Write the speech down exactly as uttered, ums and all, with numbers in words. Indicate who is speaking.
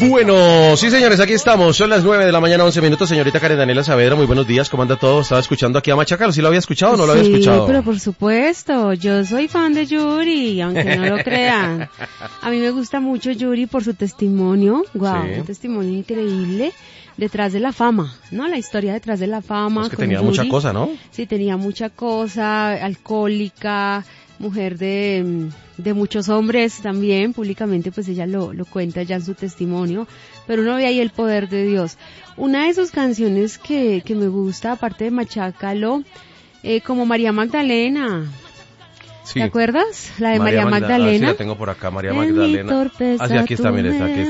Speaker 1: Bueno, sí señores, aquí estamos, son las nueve de la mañana, once minutos, señorita Karen Daniela Saavedra, muy buenos días, ¿cómo anda todo? Estaba escuchando aquí a Machaca, ¿sí lo había escuchado o no lo había escuchado?
Speaker 2: Sí, pero por supuesto, yo soy fan de Yuri, aunque no lo crean. A mí me gusta mucho Yuri por su testimonio, wow, sí. Un testimonio increíble, detrás de la fama, ¿no? La historia detrás de la fama.
Speaker 1: Es que tenía Yuri. Mucha cosa, ¿no?
Speaker 2: Sí, tenía mucha cosa, alcohólica, mujer de, de muchos hombres también, públicamente pues ella lo, lo cuenta ya en su testimonio, pero uno ve ahí el poder de Dios. Una de sus canciones que, que me gusta, aparte de Machácalo, eh, como María Magdalena.
Speaker 1: Sí.
Speaker 2: ¿Te acuerdas? La de
Speaker 1: María,
Speaker 2: María
Speaker 1: Magda-
Speaker 2: Magdalena.
Speaker 1: Ah, sí, la tengo por acá, María Magdalena. Ah, sí, aquí está, mire, está aquí.